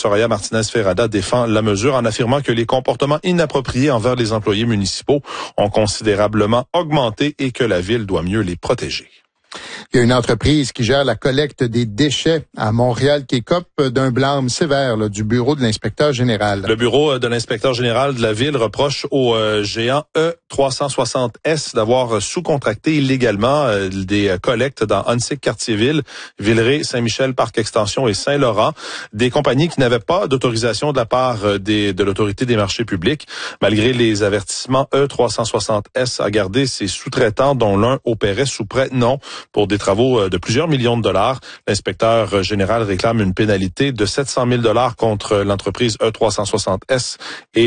Soraya Martinez-Ferrada défend la mesure en affirmant que les comportements inappropriés envers les employés municipaux ont considérablement augmenté et que la ville doit mieux les protéger. Il y a une entreprise qui gère la collecte des déchets à Montréal qui écope d'un blâme sévère du bureau de l'inspecteur général. Le bureau de l'inspecteur général de la ville reproche au géant E360S d'avoir sous-contracté illégalement des collectes dans Huntsic, Cartierville, Villeray, Saint-Michel, Parc Extension et Saint-Laurent, des compagnies qui n'avaient pas d'autorisation de la part de l'autorité des marchés publics. Malgré les avertissements, E360S a gardé ses sous-traitants dont l'un opérait sous prêt non pour des travaux de plusieurs millions de dollars. L'inspecteur général réclame une pénalité de 700 000 $ contre l'entreprise E360S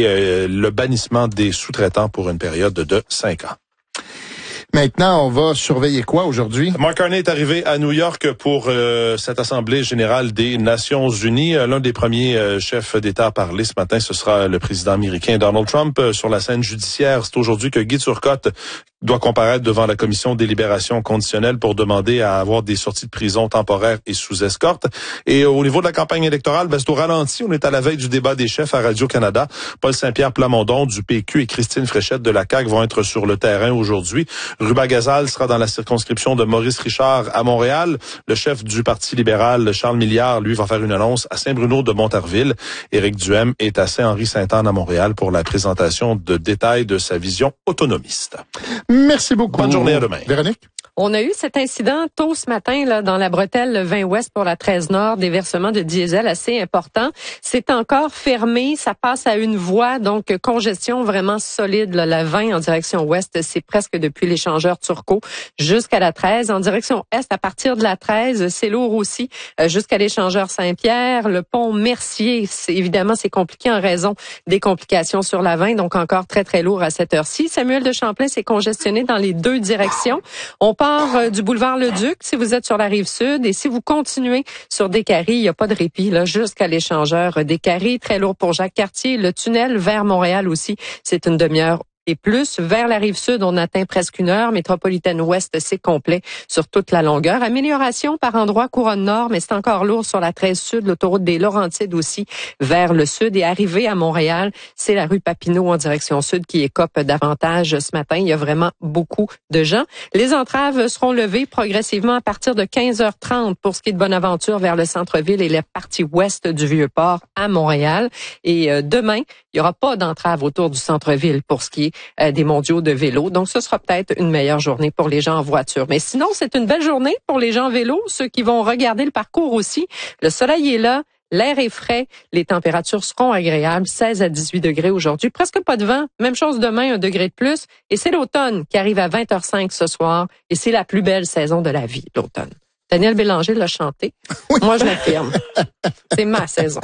et le bannissement des sous-traitants pour une période de 5 ans. Maintenant, on va surveiller quoi aujourd'hui? Mark Carney est arrivé à New York pour cette Assemblée générale des Nations unies. L'un des premiers chefs d'État à parler ce matin, ce sera le président américain Donald Trump. Sur la scène judiciaire, c'est aujourd'hui que Guy Turcotte doit comparaître devant la commission des libérations conditionnelles pour demander à avoir des sorties de prison temporaires et sous escorte. Et au niveau de la campagne électorale, c'est au ralenti. On est à la veille du débat des chefs à Radio-Canada. Paul Saint-Pierre Plamondon du PQ et Christine Fréchette de la CAQ vont être sur le terrain aujourd'hui. Ruba Gazal sera dans la circonscription de Maurice Richard à Montréal. Le chef du Parti libéral, Charles Milliard, lui, va faire une annonce à Saint-Bruno de Montarville. Éric Duhem est à Saint-Henri-Sainte-Anne à Montréal pour la présentation de détails de sa vision autonomiste. Merci beaucoup. Bonne journée, à demain. Véronique? On a eu cet incident tôt ce matin là dans la bretelle 20 Ouest pour la 13 Nord, des versements de diesel assez importants. C'est encore fermé, ça passe à une voie, donc congestion vraiment solide. Là, la 20 en direction ouest, c'est presque depuis l'échangeur Turcot jusqu'à la 13. En direction est, à partir de la 13, c'est lourd aussi jusqu'à l'échangeur Saint-Pierre. Le pont Mercier, évidemment, c'est compliqué en raison des complications sur la 20, donc encore très, très lourd à cette heure-ci. Samuel de Champlain, c'est congestionné dans les deux directions. On part du boulevard Le-Duc si vous êtes sur la rive sud et si vous continuez sur Descaries, il n'y a pas de répit là jusqu'à l'échangeur Descaries. Très lourd pour Jacques-Cartier. Le tunnel vers Montréal aussi, c'est une demi-heure et plus. Vers la rive sud, on atteint presque une heure. Métropolitaine ouest, c'est complet sur toute la longueur. Amélioration par endroits couronne nord, mais c'est encore lourd sur la 13 sud, l'autoroute des Laurentides aussi vers le sud. Et arrivé à Montréal, c'est la rue Papineau en direction sud qui écope davantage ce matin. Il y a vraiment beaucoup de gens. Les entraves seront levées progressivement à partir de 15h30 pour ce qui est de Bonaventure vers le centre-ville et la partie ouest du Vieux-Port à Montréal. Et demain, il n'y aura pas d'entrave autour du centre-ville pour ce qui est des mondiaux de vélo. Donc, ce sera peut-être une meilleure journée pour les gens en voiture. Mais sinon, c'est une belle journée pour les gens en vélo, ceux qui vont regarder le parcours aussi. Le soleil est là, l'air est frais, les températures seront agréables, 16 à 18 degrés aujourd'hui, presque pas de vent. Même chose demain, 1 degré de plus. Et c'est l'automne qui arrive à 20h05 ce soir. Et c'est la plus belle saison de la vie, l'automne. Daniel Bélanger l'a chanté. Oui. Moi, je l'affirme. C'est ma saison.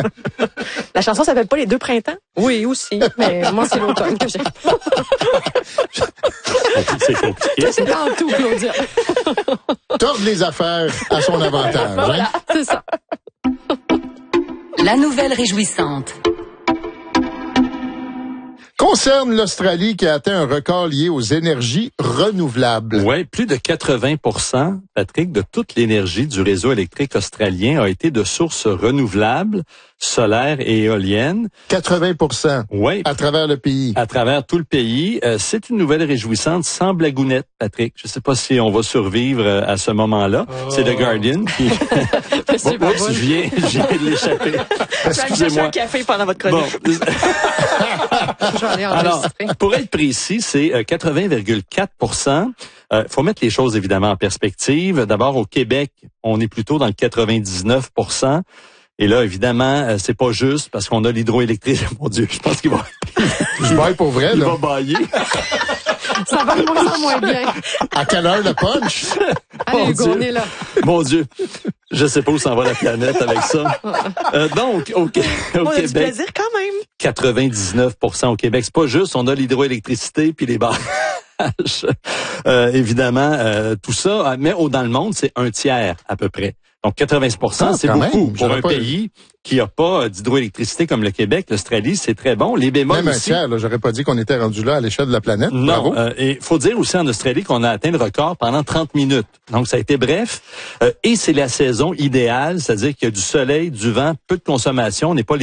La chanson s'appelle pas Les Deux Printemps? Oui, aussi. Mais moi, c'est l'automne que j'aime. C'est compliqué. C'est dans tout, Claudia. Tordre les affaires à son avantage. Voilà, c'est ça. La nouvelle réjouissante. Concerne l'Australie qui a atteint un record lié aux énergies renouvelables. Oui, plus de 80%, Patrick, de toute l'énergie du réseau électrique australien a été de sources renouvelables, solaires et éoliennes. 80%. Oui. À travers le pays. À travers tout le pays. C'est une nouvelle réjouissante sans blagounette, Patrick. Je ne sais pas si on va survivre à ce moment-là. Oh. C'est The Guardian qui... Oups, je viens de l'échapper. Excusez-moi. Un café pendant votre chronique. Bon. Alors, pour être précis, c'est 80,4%. Faut mettre les choses évidemment en perspective. D'abord, au Québec, on est plutôt dans le 99%. Et là, évidemment, c'est pas juste parce qu'on a l'hydroélectrique. Mon Dieu, je pense qu'il va... Je baille pour vrai, là. Il va bailler. Ça va de moins en moins bien. À quelle heure le punch? Allez, Hugo, on est là. Mon Dieu. Je sais pas où s'en va la planète avec ça. Donc, au Québec... On a du plaisir quand même. 99% au Québec. C'est pas juste, on a l'hydroélectricité puis les barrages. Évidemment, tout ça. Mais dans le monde, c'est 1/3 à peu près. Donc 80%, c'est beaucoup pour un pays qui n'a pas d'hydroélectricité comme le Québec. L'Australie, c'est très bon. Les bémols même aussi. Même un tiers, j'aurais pas dit qu'on était rendu là à l'échelle de la planète. Non, et faut dire aussi en Australie qu'on a atteint le record pendant 30 minutes. Donc ça a été bref. Et c'est la saison idéale, c'est-à-dire qu'il y a du soleil, du vent, peu de consommation. On n'est pas